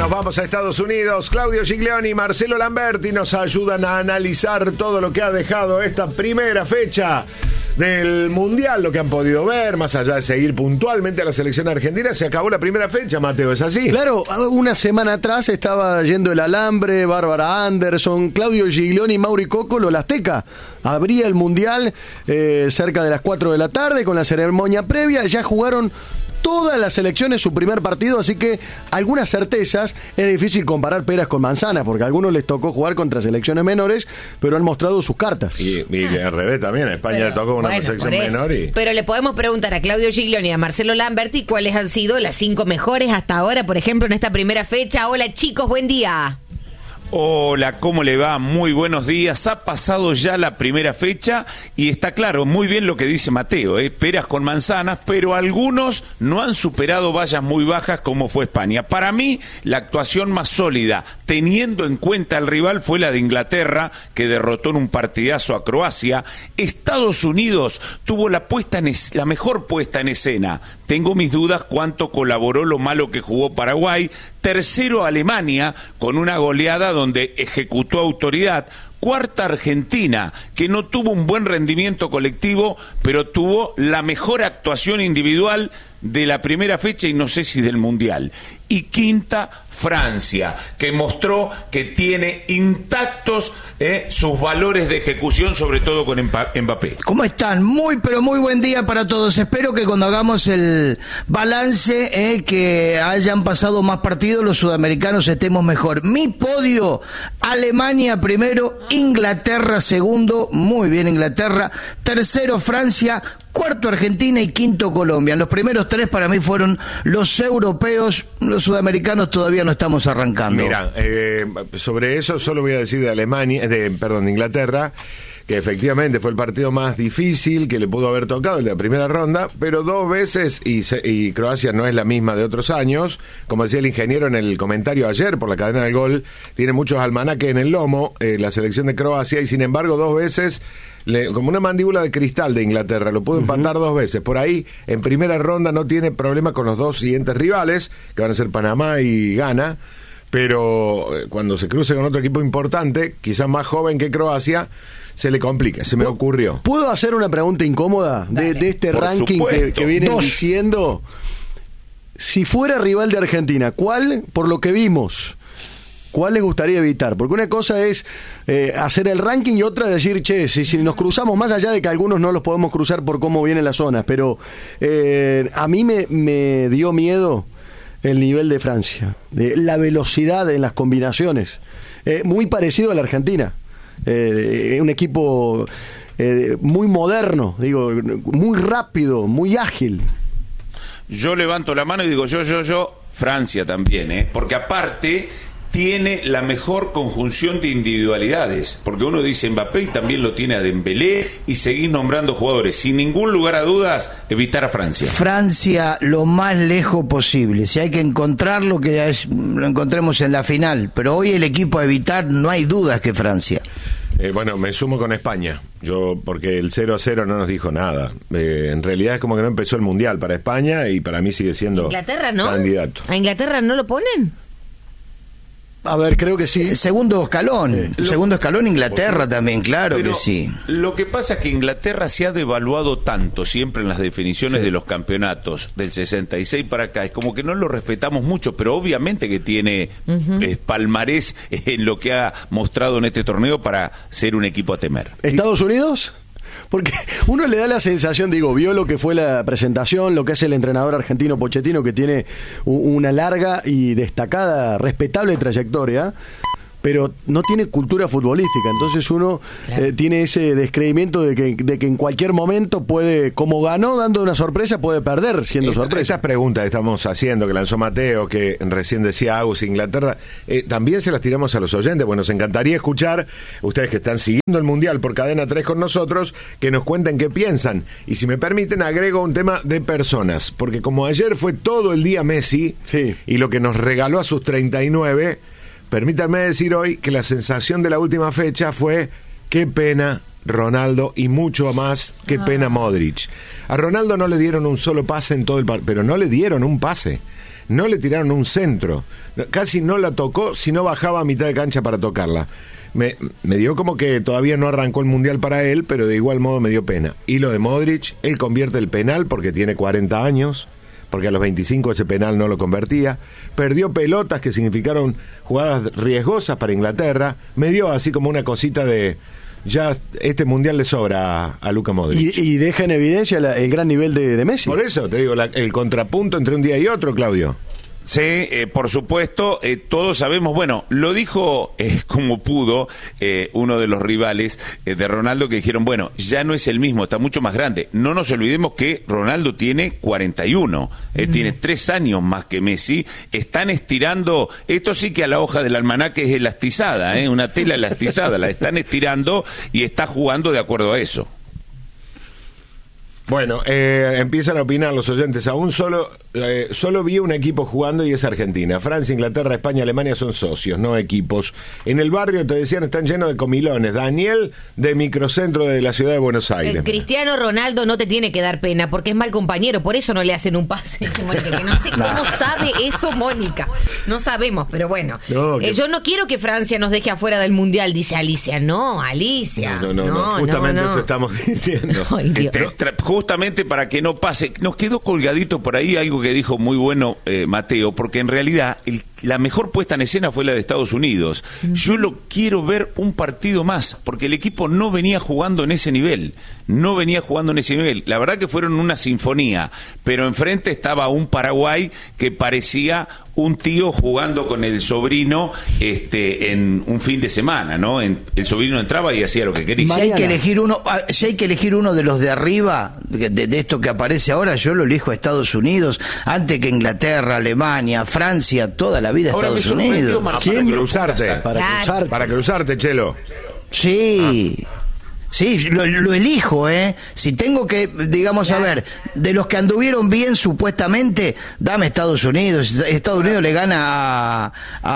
Nos vamos a Estados Unidos. Claudio Giglioni y Marcelo Lamberti nos ayudan a analizar todo lo que ha dejado esta primera fecha del Mundial, lo que han podido ver, más allá de seguir puntualmente a la selección argentina. Se acabó la primera fecha, Mateo, ¿es así? Claro, una semana atrás estaba yendo el Alambre, Bárbara Anderson, Claudio Giglioni y Mauri Cocolo, la Azteca. Abría el Mundial cerca de las 4 de la tarde con la ceremonia previa. Ya jugaron todas las selecciones su primer partido, así que algunas certezas. Es difícil comparar peras con manzanas, porque a algunos les tocó jugar contra selecciones menores, pero han mostrado sus cartas. Y al revés también, a España le tocó una selección menor. Pero le podemos preguntar a Claudio Giglioni y a Marcelo Lamberti cuáles han sido las 5 mejores hasta ahora, por ejemplo, en esta primera fecha. Hola chicos, buen día. Hola, ¿cómo le va? Muy buenos días. Ha pasado ya la primera fecha y está claro, muy bien lo que dice Mateo, peras con manzanas, pero algunos no han superado vallas muy bajas como fue España. Para mí, la actuación más sólida, teniendo en cuenta el rival, fue la de Inglaterra, que derrotó en un partidazo a Croacia. Estados Unidos tuvo la mejor puesta en escena. Tengo mis dudas cuánto colaboró lo malo que jugó Paraguay. Tercero, Alemania, con una goleada donde ejecutó autoridad. Cuarta, Argentina, que no tuvo un buen rendimiento colectivo, pero tuvo la mejor actuación individual de la primera fecha y no sé si del Mundial. Y quinta, Francia, que mostró que tiene intactos sus valores de ejecución, sobre todo con Mbappé. ¿Cómo están? Muy, pero muy buen día para todos. Espero que cuando hagamos el balance, que hayan pasado más partidos, los sudamericanos estemos mejor. Mi podio, Alemania primero, Inglaterra segundo, muy bien Inglaterra, tercero Francia, cuarto Argentina y quinto Colombia. Los primeros 3 para mí fueron los europeos, los sudamericanos todavía no estamos arrancando. Mira, sobre eso solo voy a decir de Inglaterra, que efectivamente fue el partido más difícil que le pudo haber tocado, el de la primera ronda, pero 2 veces, y Croacia no es la misma de otros años, como decía el ingeniero en el comentario ayer por la cadena del gol, tiene muchos almanaques en el lomo, la selección de Croacia, y sin embargo 2 veces, como una mandíbula de cristal de Inglaterra, lo pudo empatar 2 veces. Por ahí, en primera ronda no tiene problema con los 2 siguientes rivales, que van a ser Panamá y Ghana, pero cuando se cruce con otro equipo importante, quizás más joven que Croacia, se le complica, se me ocurrió. ¿Puedo hacer una pregunta incómoda de este ranking que vienen diciendo? Si fuera rival de Argentina, ¿cuál, por lo que vimos, cuál les gustaría evitar? Porque una cosa es hacer el ranking y otra es decir, si nos cruzamos, más allá de que algunos no los podemos cruzar por cómo vienen las zonas, pero a mí me dio miedo el nivel de Francia, de la velocidad en las combinaciones, muy parecido a la Argentina. Un equipo muy moderno, digo, muy rápido, muy ágil. Yo levanto la mano y digo yo, Francia también, porque aparte tiene la mejor conjunción de individualidades, porque uno dice Mbappé y también lo tiene a Dembélé, y seguís nombrando jugadores, sin ningún lugar a dudas, evitar a Francia. Francia lo más lejos posible, si hay que encontrarlo, lo encontremos en la final, pero hoy el equipo a evitar, no hay dudas que Francia. Bueno, me sumo con España, porque el 0-0 no nos dijo nada. En realidad es como que no empezó el Mundial para España y para mí sigue siendo Inglaterra, ¿no? Candidato. ¿A Inglaterra no lo ponen? A ver, creo que sí. Segundo escalón. Segundo escalón Inglaterra también, claro. Pero que sí. Lo que pasa es que Inglaterra se ha devaluado tanto siempre en las definiciones de los campeonatos del 66 para acá. Es como que no lo respetamos mucho, pero obviamente que tiene palmarés en lo que ha mostrado en este torneo para ser un equipo a temer. ¿Estados Unidos? Porque uno le da la sensación, vio lo que fue la presentación, lo que hace el entrenador argentino Pochettino, que tiene una larga y destacada, respetable trayectoria, pero no tiene cultura futbolística. Entonces uno tiene ese descreimiento de que en cualquier momento puede, como ganó dando una sorpresa, puede perder siendo sorpresa. Estas preguntas que estamos haciendo, que lanzó Mateo, que recién decía Agus, Inglaterra, también se las tiramos a los oyentes. Bueno, nos encantaría escuchar, ustedes que están siguiendo el Mundial por Cadena 3 con nosotros, que nos cuenten qué piensan. Y si me permiten, agrego un tema de personas, porque como ayer fue todo el día Messi, y lo que nos regaló a sus 39... Permítanme decir hoy que la sensación de la última fecha fue qué pena Ronaldo y mucho más qué pena Modric. A Ronaldo no le dieron un solo pase en todo el partido, pero no le dieron un pase. no le tiraron un centro, casi no la tocó, si no bajaba a mitad de cancha para tocarla. Me dio como que todavía no arrancó el Mundial para él, pero de igual modo me dio pena. Y lo de Modric, él convierte el penal porque tiene 40 años, porque a los 25 ese penal no lo convertía. Perdió pelotas que significaron jugadas riesgosas para Inglaterra. Me dio así como una cosita de... Ya este Mundial le sobra a Luka Modric. Y deja en evidencia el gran nivel de Messi. Por eso te digo, el contrapunto entre un día y otro, Claudio. Sí, por supuesto, todos sabemos, bueno, lo dijo como pudo uno de los rivales de Ronaldo, que dijeron, bueno, ya no es el mismo, está mucho más grande. No nos olvidemos que Ronaldo tiene 41, tiene 3 años más que Messi. Están estirando, esto sí que a la hoja del almanaque es elastizada, una tela elastizada, la están estirando y está jugando de acuerdo a eso. Bueno, empiezan a opinar los oyentes. Aún solo vi un equipo jugando y es Argentina. Francia, Inglaterra, España, Alemania son socios, no equipos. En el barrio, te decían, están llenos de comilones. Daniel, de microcentro de la ciudad de Buenos Aires. El Cristiano Ronaldo no te tiene que dar pena porque es mal compañero, por eso no le hacen un pase. Mónica, que no sé cómo sabe eso Mónica. No sabemos, pero bueno. No, yo no quiero que Francia nos deje afuera del Mundial, dice Alicia. No, Alicia. No. Justamente eso estamos diciendo. Ay, Dios. Justamente para que no pase, nos quedó colgadito por ahí algo que dijo muy bueno Mateo, porque en realidad la mejor puesta en escena fue la de Estados Unidos. Yo lo quiero ver un partido más, porque el equipo no venía jugando en ese nivel, La verdad que fueron una sinfonía, pero enfrente estaba un Paraguay que parecía un tío jugando con el sobrino en un fin de semana, ¿no? El sobrino entraba y hacía lo que quería. Si hay que elegir uno de los de arriba, de esto que aparece ahora, yo lo elijo a Estados Unidos, antes que Inglaterra, Alemania, Francia, toda la vida ahora Estados Unidos. Para cruzarte, Chelo. Sí. Sí, lo elijo, Si tengo que, digamos, a ver, de los que anduvieron bien supuestamente, dame Estados Unidos. Estados Unidos le gana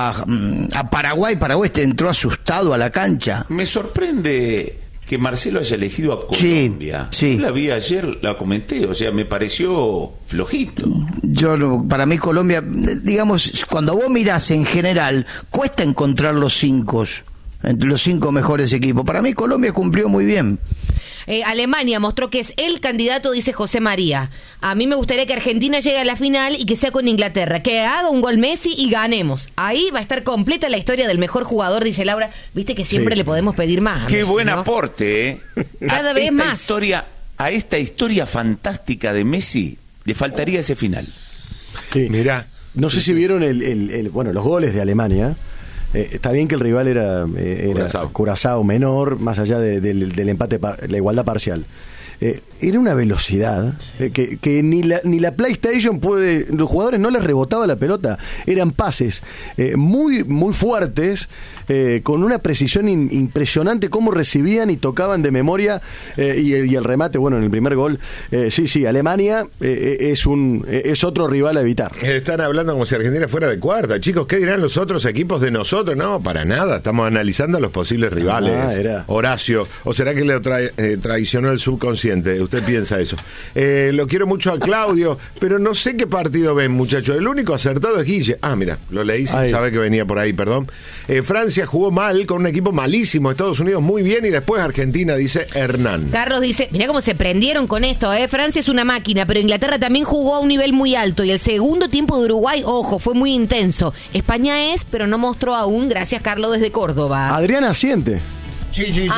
a Paraguay. Paraguay entró asustado a la cancha. Me sorprende que Marcelo haya elegido a Colombia. Sí. Yo la vi ayer, la comenté, o sea, me pareció flojito. Para mí Colombia, digamos, cuando vos mirás en general, cuesta encontrar entre los 5 mejores equipos. Para mí Colombia cumplió muy bien. Alemania mostró que es el candidato, dice José María. A mí me gustaría que Argentina llegue a la final y que sea con Inglaterra, que haga un gol Messi y ganemos. Ahí va a estar completa la historia del mejor jugador, dice Laura. Viste que siempre le podemos pedir más. Qué Messi, buen ¿no? aporte, Cada vez más. A esta historia fantástica de Messi le faltaría ese final. Sí. Mirá, no sé si vieron los goles de Alemania. Está bien que el rival era Curazao menor, más allá del empate, la igualdad parcial. Era una velocidad que ni la PlayStation los jugadores no les rebotaba la pelota, eran pases muy muy fuertes, con una precisión impresionante, cómo recibían y tocaban de memoria, y el remate, bueno, en el primer gol, sí, Alemania es otro rival a evitar. Están hablando como si Argentina fuera de cuarta, chicos, ¿qué dirán los otros equipos de nosotros? No, para nada, estamos analizando a los posibles rivales. Horacio, ¿o será que le traicionó el subconsciente? ¿Usted piensa eso? Lo quiero mucho a Claudio, pero no sé qué partido ven, muchachos. El único acertado es Guille. Mira, lo leí sin saber que venía por ahí, perdón. Francia jugó mal, con un equipo malísimo. Estados Unidos muy bien, y después Argentina, dice Hernán. Carlos dice, mirá cómo se prendieron con esto, Francia es una máquina, pero Inglaterra también jugó a un nivel muy alto, y el segundo tiempo de Uruguay, ojo, fue muy intenso. España pero no mostró aún. Gracias, Carlos, desde Córdoba. Adriana asiente. Sí.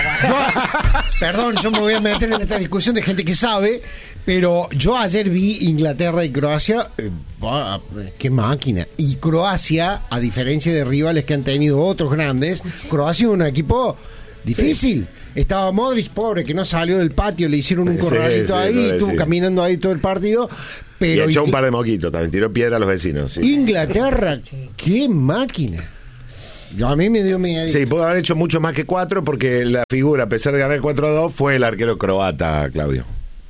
Perdón, yo me voy a meter en esta discusión de gente que sabe, pero yo ayer vi Inglaterra y Croacia, qué máquina. Y Croacia, a diferencia de rivales que han tenido otros grandes, Croacia es un equipo difícil. Estaba Modric, pobre, que no salió del patio, le hicieron un corralito ahí, estuvo caminando ahí todo el partido. Pero y echó un par de moquitos, también tiró piedra a los vecinos. Sí. Inglaterra, qué máquina. A mí me dio miedo. Sí, pudo haber hecho mucho más que 4, porque la figura, a pesar de ganar 4-2, fue el arquero croata, Claudio.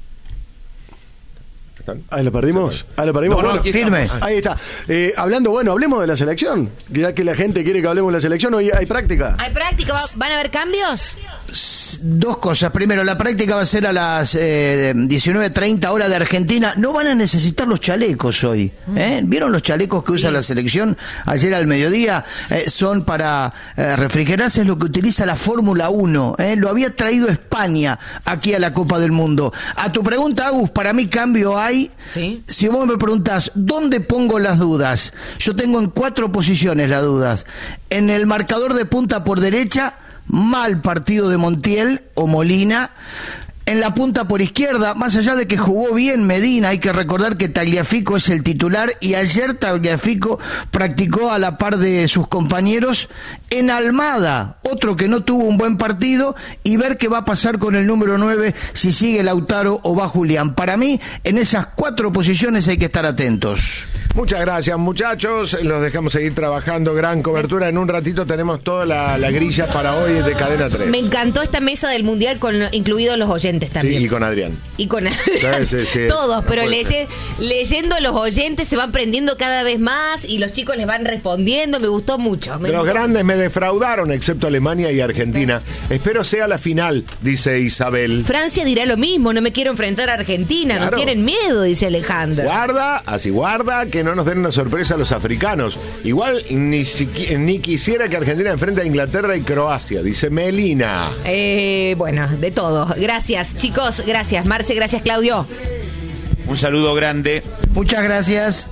Ahí lo perdimos. No, firme. Ahí está. Hablemos de la selección. Ya que la gente quiere que hablemos de la selección, hoy hay práctica. ¿Hay práctica? ¿Van a haber cambios? Dos cosas. Primero, la práctica va a ser a las 19:30 hora de Argentina. No van a necesitar los chalecos hoy. ¿Vieron los chalecos que usa la selección ayer al mediodía? Son para refrigerarse, es lo que utiliza la Fórmula 1. Lo había traído España aquí a la Copa del Mundo. A tu pregunta, Agus, para mí cambio hay. ¿Sí? Si vos me preguntás, ¿dónde pongo las dudas? Yo tengo en 4 posiciones las dudas. En el marcador de punta por derecha, mal partido de Montiel o Molina. En la punta por izquierda, más allá de que jugó bien Medina, hay que recordar que Tagliafico es el titular y ayer Tagliafico practicó a la par de sus compañeros. En Almada, otro que no tuvo un buen partido, y ver qué va a pasar con el número 9, si sigue Lautaro o va Julián. Para mí, en esas 4 posiciones hay que estar atentos. Muchas gracias, muchachos. Los dejamos seguir trabajando. Gran cobertura. En un ratito tenemos toda la grilla para hoy de Cadena 3. Me encantó esta mesa del Mundial, incluidos los oyentes también. Sí, y con Adrián. Y con Adrián. Sí, todos, pero leyendo los oyentes se van prendiendo cada vez más y los chicos les van respondiendo. Me gustó mucho. Los grandes me defraudaron, excepto Alemania y Argentina. Espero sea la final, dice Isabel. Francia dirá lo mismo. No me quiero enfrentar a Argentina. Claro. No tienen miedo, dice Alejandro. Guarda, que no nos den una sorpresa a los africanos. Igual ni quisiera que Argentina enfrente a Inglaterra y Croacia, dice Melina. Bueno, de todo. Gracias, chicos, gracias. Marce, gracias, Claudio. Un saludo grande. Muchas gracias.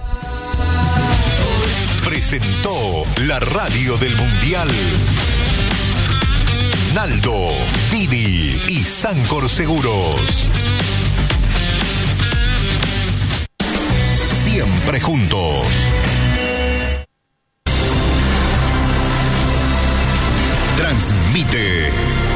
Presentó la radio del Mundial Naldo, Didi y Sancor Seguros. Siempre juntos. Transmite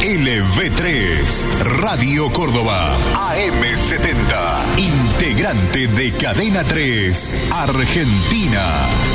LV3 Radio Córdoba AM70, integrante de Cadena 3 Argentina.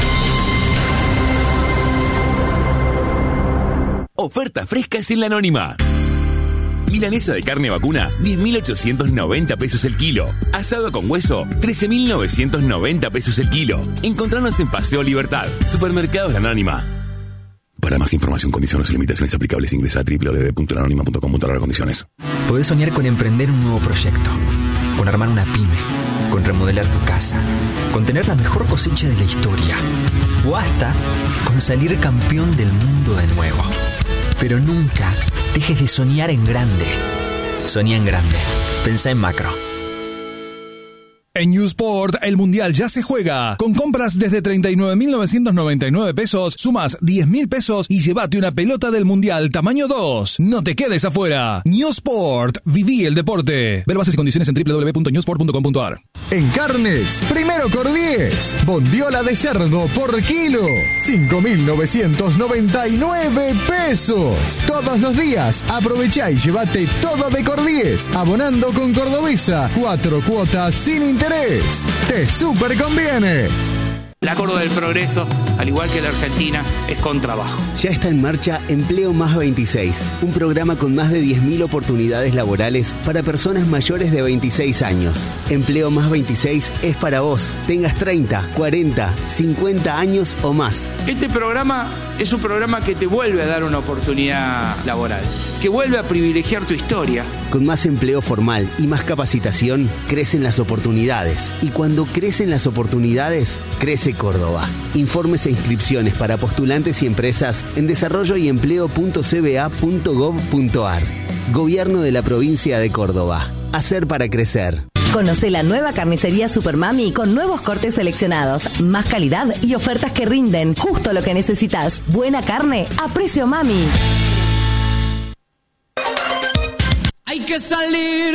Ofertas frescas en La Anónima. Milanesa de carne vacuna, 10.890 pesos el kilo. Asado con hueso, 13.990 pesos el kilo. Encontranos en Paseo Libertad, Supermercados La Anónima. Para más información, condiciones y limitaciones aplicables, ingresa a www.lanonima.com.ar/condiciones. Podés soñar con emprender un nuevo proyecto, con armar una pyme, con remodelar tu casa, con tener la mejor cosecha de la historia, o hasta con salir campeón del mundo de nuevo. Pero nunca dejes de soñar en grande. Soñá en grande. Pensá en macro. En Newsport, el Mundial ya se juega. Con compras desde 39.999 pesos, sumas 10.000 pesos y llévate una pelota del Mundial tamaño 2. No te quedes afuera. Newsport, viví el deporte. Ver bases y condiciones en www.newsport.com.ar. En carnes, primero Cordies. Bondiola de cerdo por kilo, 5.999 pesos. Todos los días, aprovechá y llévate todo de Cordies. Abonando con Cordobesa, 4 cuotas sin interés. Te súper conviene. La Córdoba del Progreso, al igual que la Argentina, es con trabajo. Ya está en marcha Empleo Más 26, un programa con más de 10.000 oportunidades laborales para personas mayores de 26 años. Empleo Más 26 es para vos, tengas 30, 40, 50 años o más. Este programa es un programa que te vuelve a dar una oportunidad laboral, que vuelve a privilegiar tu historia. Con más empleo formal y más capacitación, crecen las oportunidades. Y cuando crecen las oportunidades, crece Córdoba. Informes e inscripciones para postulantes y empresas en desarrolloyempleo.cba.gov.ar. Gobierno de la provincia de Córdoba. Hacer para crecer. Conoce la nueva carnicería Supermami con nuevos cortes seleccionados, más calidad y ofertas que rinden. Justo lo que necesitas. Buena carne a precio mami. Hay que salir